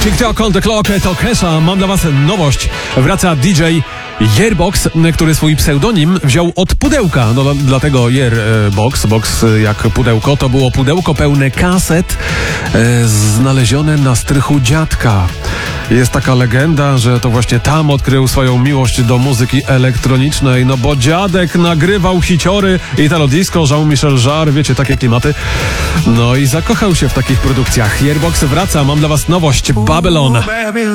TikTok on the clock, to Kesha. Mam dla was nowość. Wraca DJ Yearbox, który swój pseudonim wziął od pudełka. No dlatego Yearbox, box jak pudełko. To było pudełko pełne kaset znalezione na strychu dziadka. Jest taka legenda, że to właśnie tam odkrył swoją miłość do muzyki elektronicznej, no bo dziadek nagrywał hiciory, Italo Disco, Jean-Michel Jarre, wiecie, takie klimaty. No i zakochał się w takich produkcjach. Yearbox wraca, mam dla was nowość, Babylon.